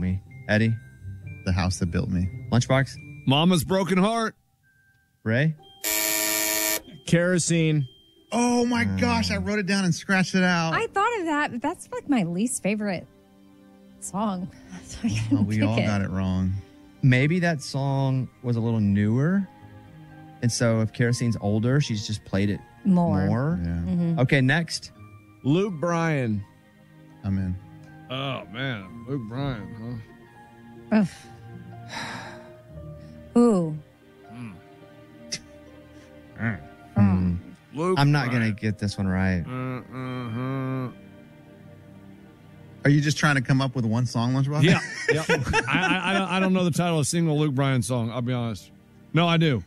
me. Eddie? The House That Built Me. Lunchbox? Mama's Broken Heart. Ray? Kerosene. Oh my gosh, I wrote it down and scratched it out. I thought of that, but that's like my least favorite song. So I couldn't we pick all got it wrong. Maybe that song was a little newer. And so if Kerosene's older, she's just played it more. Yeah. Okay, next. Luke Bryan. I'm in. Oh, man. Luke Bryan, Ugh. Ooh. Luke I'm not Bryan. going to get this one right. Are you just trying to come up with one song, Lunchbox? Yeah. I don't know the title of a single Luke Bryan song, I'll be honest. No, I do.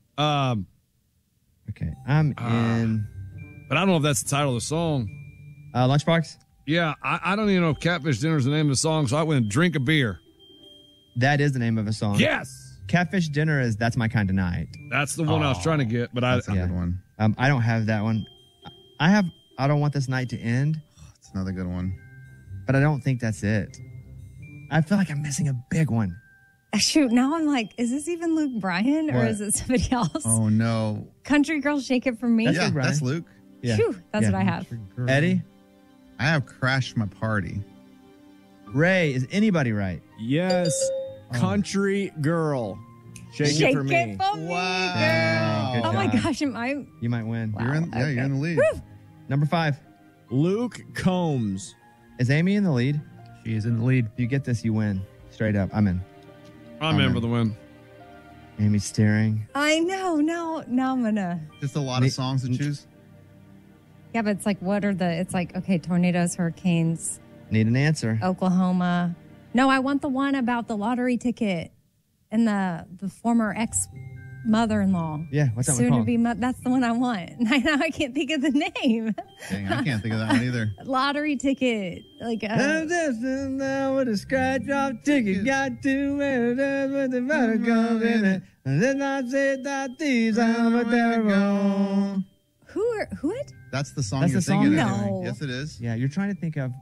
Okay, I'm in. But I don't know if that's the title of the song. Lunchbox? Yeah, I don't even know if Catfish Dinner is the name of the song, so I went and drink a beer. That is the name of a song. Yes! Catfish Dinner is That's My Kind of Night. That's the one I was trying to get, but That's a good one. I don't have that one. I Don't Want This Night to End, It's another good one. but I don't think that's it. I feel like I'm missing a big one. Shoot, now I'm like, is this even Luke Bryan or What? is it somebody else? Oh, no. Country Girl, Shake It For Me? That's yeah, Luke Bryan. that's Luke. Yeah. Phew, that's what I have. Eddie? I have Crashed My Party. Ray, is anybody right? Yes. Country Girl. Shake It For Me. Wow. Good Oh my job. gosh, am I? You might win. Wow. You're in the lead. Number 5. Luke Combs. Is Amy in the lead? She is in the lead. If you get this, you win. Straight up. I'm in. I'm in for the win. Amy's steering. I know. Now I'm gonna. Just a lot of songs to choose. Yeah, but it's like, it's like, okay, tornadoes, hurricanes, Need an answer. Oklahoma. No, I want the one about the lottery ticket and the former ex-mother-in-law. Yeah, what's that one Soon called? to be, that's the one I want. I can't think of the name. Dang, I can't think of that one either. Lottery ticket. Like, Now with a scratch off ticket, got to wear it with the matter comes in it. And then I said that these are what they're wrong. who it? That's the song That's you're the song? thinking No. of. Yes, it is. Yeah, you're trying to think of.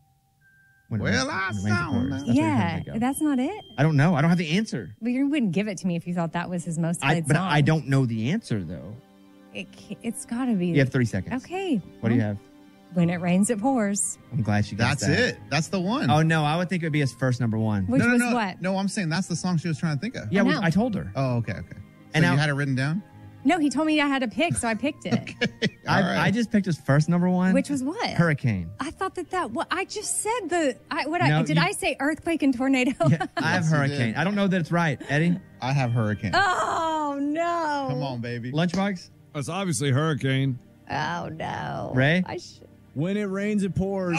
Well, I found that. Yeah, that's not it. I don't know. I don't have the answer. But you wouldn't give it to me if you thought that was his most played But song. I don't know the answer, though. It's got to be. You have 30 seconds. Okay. What do you have? When it rains, it pours. I'm glad she got That's that. it. That's the one. Oh, no. I would think it would be his first number one. Which was no. what? No, I'm saying that's the song she was trying to think of. Yeah, I know. I told her. Oh, okay. So And now- you had it written down? No, he told me I had to pick, so I picked it. All right. I just picked his first number one. Which was what? Hurricane. I thought that. Well, I just said did you- I say earthquake and tornado? Yeah, I have Yes, you hurricane. did. I don't know that it's right. Eddie? I have Hurricane. Oh no! Come on, baby. Lunchbox? It's obviously Hurricane. Oh no! Ray? When it rains, it pours.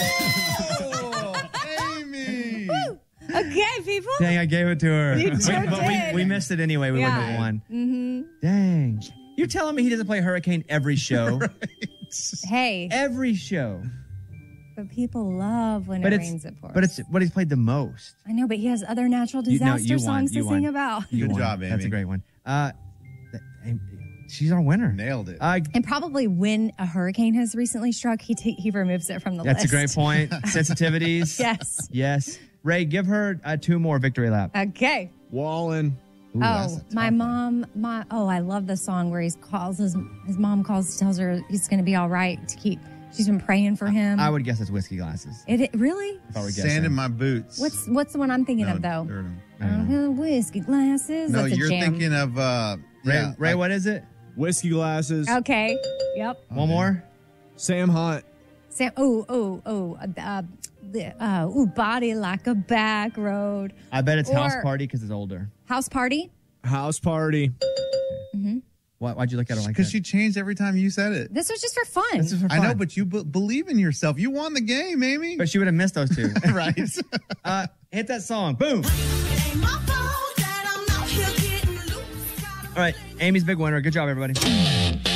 Oh, Amy. Okay, people. Dang, I gave it to her. You sure But did. we missed it anyway. We wouldn't have won. Mm-hmm. Dang. You're telling me he doesn't play Hurricane every show? Hey, Every show. but people love when it rains, it pours. But it's what he's played the most. I know, but he has other natural You- no, disaster you won, songs you to won. sing about. You Good won. job, Amy. That's a great one. She's our winner. Nailed it. And probably when a hurricane has recently struck, he removes it from the That's list. a great point. Sensitivities. Yes. Yes. Ray, give her 2 more victory lap. Okay. Wallen. Ooh, that's a tough my one. mom, I love the song where his mom tells her he's going to be all right she's been praying for him. I would guess it's whiskey glasses. It really? If I were guessing. Sand in my boots. What's the one I'm thinking No, of though? no. Whiskey glasses. No, That's a you're jam. thinking of Ray, what is it? Whiskey glasses. Okay. Yep. One more? Sam Hunt. Sam. Body like a back road. I bet it's House Or- Party because it's older. House party. House Party. Why'd you look at her like that? Because she changed every time you said it. This was just for fun. This is for I know, fun. but you believe in yourself. You won the game, Amy. But she would have missed those 2. Right. Hit that song. Boom. All right. Amy's big winner. Good job, everybody.